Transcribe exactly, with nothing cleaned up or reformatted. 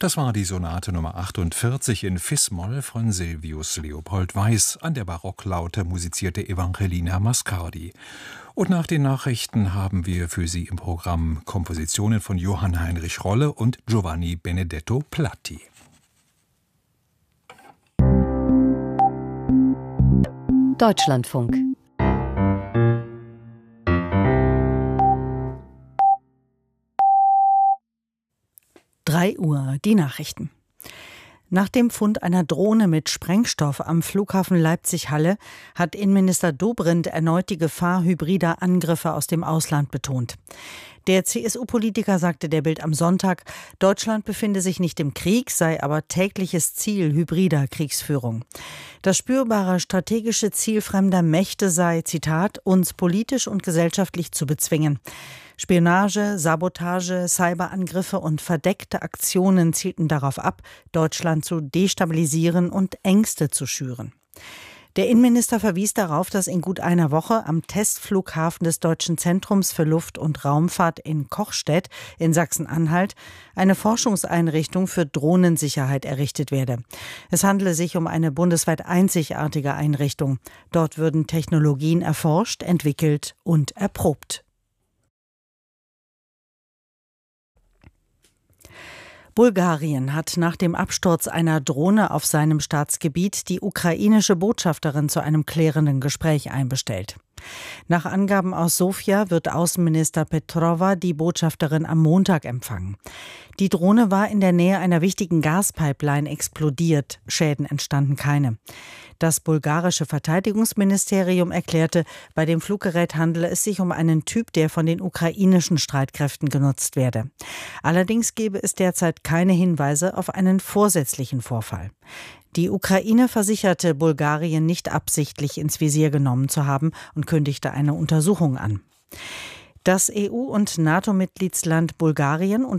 Das war die Sonate Nummer achtundvierzig in Fis-Moll von Silvius Leopold Weiß. An der Barocklaute musizierte Evangelina Mascardi. Und nach den Nachrichten haben wir für Sie im Programm Kompositionen von Johann Heinrich Rolle und Giovanni Benedetto Platti. Deutschlandfunk. drei Uhr, die Nachrichten. Nach dem Fund einer Drohne mit Sprengstoff am Flughafen Leipzig-Halle hat Innenminister Dobrindt erneut die Gefahr hybrider Angriffe aus dem Ausland betont. Der C S U-Politiker sagte der Bild am Sonntag, Deutschland befinde sich nicht im Krieg, sei aber tägliches Ziel hybrider Kriegsführung. Das spürbare strategische Ziel fremder Mächte sei, Zitat, uns politisch und gesellschaftlich zu bezwingen. Spionage, Sabotage, Cyberangriffe und verdeckte Aktionen zielten darauf ab, Deutschland zu destabilisieren und Ängste zu schüren. Der Innenminister verwies darauf, dass in gut einer Woche am Testflughafen des Deutschen Zentrums für Luft- und Raumfahrt in Kochstedt in Sachsen-Anhalt eine Forschungseinrichtung für Drohnensicherheit errichtet werde. Es handele sich um eine bundesweit einzigartige Einrichtung. Dort würden Technologien erforscht, entwickelt und erprobt. Bulgarien hat nach dem Absturz einer Drohne auf seinem Staatsgebiet die ukrainische Botschafterin zu einem klärenden Gespräch einbestellt. Nach Angaben aus Sofia wird Außenminister Petrova die Botschafterin am Montag empfangen. Die Drohne war in der Nähe einer wichtigen Gaspipeline explodiert. Schäden entstanden keine. Das bulgarische Verteidigungsministerium erklärte, bei dem Fluggerät handele es sich um einen Typ, der von den ukrainischen Streitkräften genutzt werde. Allerdings gebe es derzeit keine Hinweise auf einen vorsätzlichen Vorfall. Die Ukraine versicherte, Bulgarien nicht absichtlich ins Visier genommen zu haben und kündigte eine Untersuchung an. Das E U- und NATO-Mitgliedsland Bulgarien und